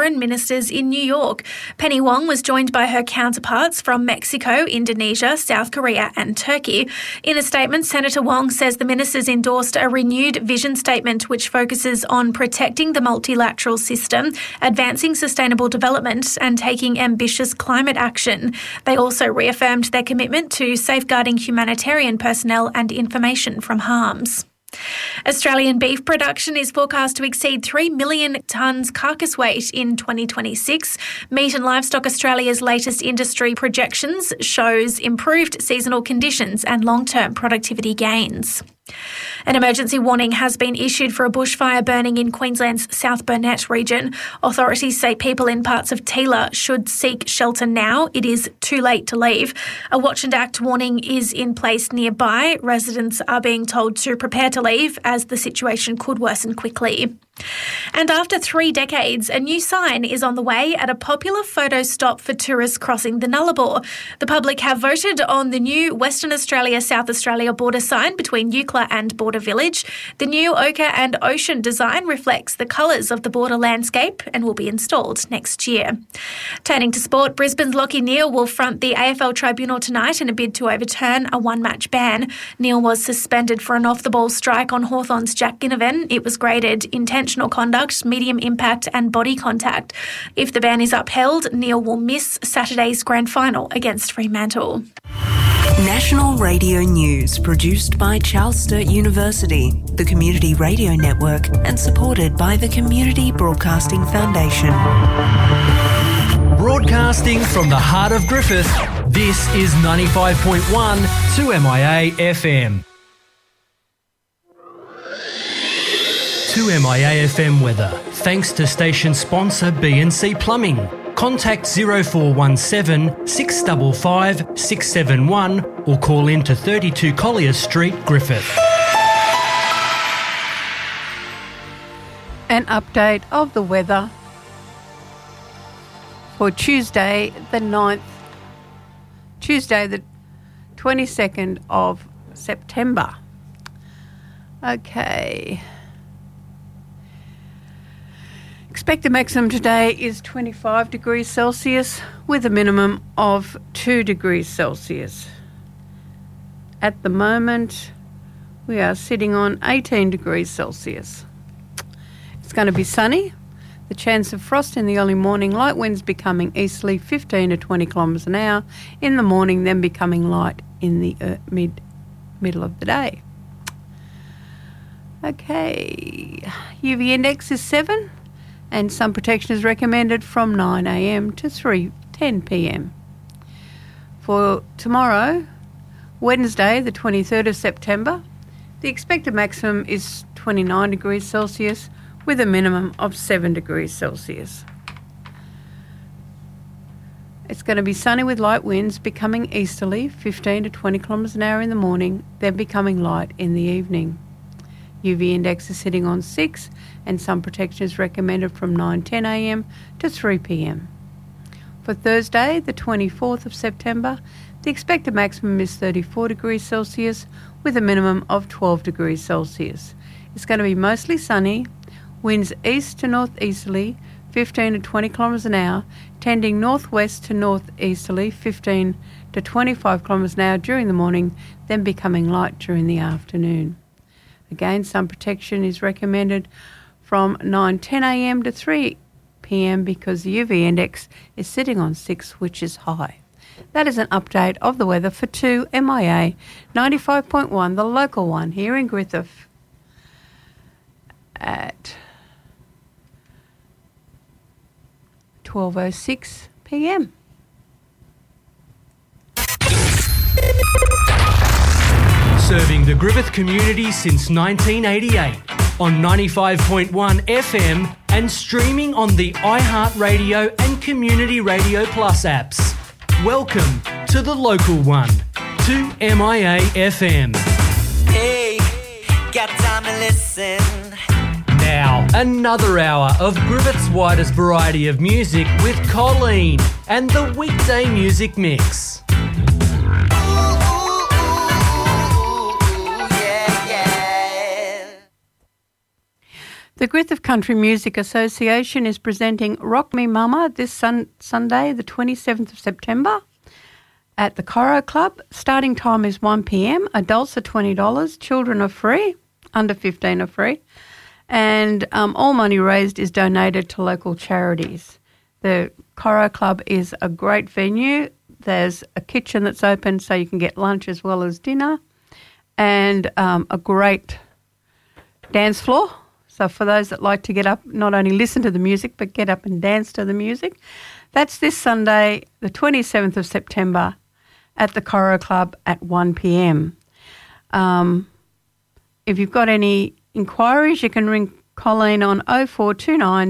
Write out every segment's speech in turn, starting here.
foreign ministers in New York. Penny Wong was joined by her counterparts from Mexico, Indonesia, South Korea and Turkey. In a statement, Senator Wong says the ministers endorsed a renewed vision statement which focuses on protecting the multilateral system, advancing sustainable development and taking ambitious climate action. They also reaffirmed their commitment to safeguarding humanitarian personnel and information from harms. Australian beef production is forecast to exceed 3 million tonnes carcass weight in 2026. Meat and Livestock Australia's latest industry projections shows improved seasonal conditions and long-term productivity gains. An emergency warning has been issued for a bushfire burning in Queensland's South Burnett region. Authorities say people in parts of Teela should seek shelter now. It is too late to leave. A watch and act warning is in place nearby. Residents are being told to prepare to leave as the situation could worsen quickly. And after 3 decades, a new sign is on the way at a popular photo stop for tourists crossing the Nullarbor. The public have voted on the new Western Australia-South Australia border sign between Eucla and Border Village. The new ochre and ocean design reflects the colours of the border landscape and will be installed next year. Turning to sport, Brisbane's Lachie Neale will front the AFL Tribunal tonight in a bid to overturn a one-match ban. Neale was suspended for an off-the-ball strike on Hawthorn's Jack Ginnivan. It was graded intentional conduct, medium impact and body contact. If the ban is upheld, Neale will miss Saturday's grand final against Fremantle. National Radio News, produced by Charles Sturt University, the Community Radio Network, and supported by the Community Broadcasting Foundation. Broadcasting from the heart of Griffith, this is 95.1 2MIA FM. 2MIA FM weather, thanks to station sponsor BNC Plumbing. Contact 0417 655 671 or call in to 32 Collier Street, Griffith. An update of the weather for Tuesday the 22nd of September. Okay. Expected maximum today is 25 degrees Celsius with a minimum of 2 degrees Celsius. At the moment, we are sitting on 18 degrees Celsius. It's going to be sunny. The chance of frost in the early morning, light winds becoming easterly 15 to 20 kilometres an hour in the morning, then becoming light in the middle of the day. Okay, UV index is 7. And sun protection is recommended from 9 a.m. to 3:10 p.m. For tomorrow, Wednesday, the 23rd of September, the expected maximum is 29 degrees Celsius with a minimum of 7 degrees Celsius. It's going to be sunny with light winds becoming easterly, 15 to 20 kilometres an hour in the morning, then becoming light in the evening. UV index is sitting on 6 and sun protection is recommended from 9:10 a.m. to 3 p.m. For Thursday, the 24th of September, the expected maximum is 34 degrees Celsius with a minimum of 12 degrees Celsius. It's going to be mostly sunny, winds east to northeasterly, 15 to 20 kilometres an hour, tending northwest to northeasterly, 15 to 25 kilometres an hour during the morning, then becoming light during the afternoon. Again, sun protection is recommended from 9:10 a.m. to 3 p.m. because the UV index is sitting on 6, which is high. That is an update of the weather for 2MIA 95.1, the local one here in Griffith at 12:06 p.m. Serving the Griffith community since 1988 on 95.1 FM and streaming on the iHeartRadio and Community Radio Plus apps. Welcome to the local one, 2MIA FM. Hey, got time to listen. Now, another hour of Griffith's widest variety of music with Colleen and the weekday music mix. The Griffith Country Music Association is presenting Rock Me Mama this Sunday, the 27th of September, at the Coro Club. Starting time is 1 p.m. Adults are $20. Children are free. Under 15 are free. And all money raised is donated to local charities. The Coro Club is a great venue. There's a kitchen that's open so you can get lunch as well as dinner, and a great dance floor. So for those that like to get up, not only listen to the music, but get up and dance to the music. That's this Sunday, the 27th of September, at the Coro Club at 1 p.m. If you've got any inquiries, you can ring Colleen on 0429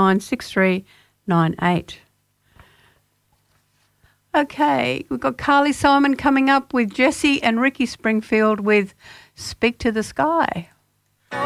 696398. Okay, we've got Carly Simon coming up with Jesse and Ricky Springfield with Speak to the Sky.